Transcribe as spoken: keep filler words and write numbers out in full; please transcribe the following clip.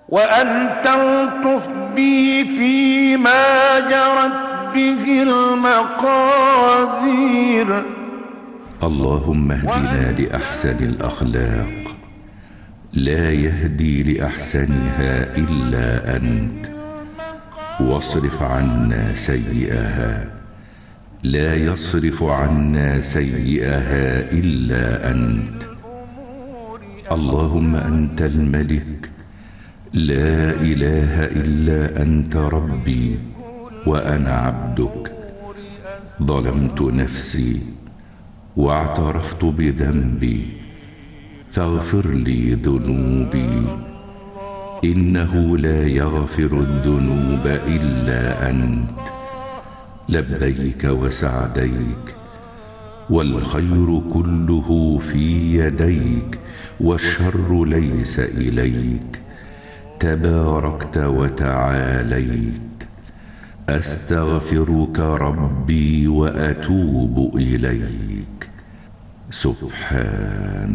وأن تلطف بي فيما جرت به المقادير. اللهم اهدنا لأحسن الأخلاق، لا يهدي لأحسنها إلا أنت، واصرف عنا سيئها، لا يصرف عنا سيئها إلا أنت. اللهم أنت الملك، لا إله إلا أنت ربي وأنا عبدك، ظلمت نفسي واعترفت بذنبي، فاغفر لي ذنوبي، إنه لا يغفر الذنوب إلا أنت. لبيك وسعديك، والخير كله في يديك، والشر ليس إليك، تباركت وتعاليت. أستغفرك ربي وأتوب إليك. سبحان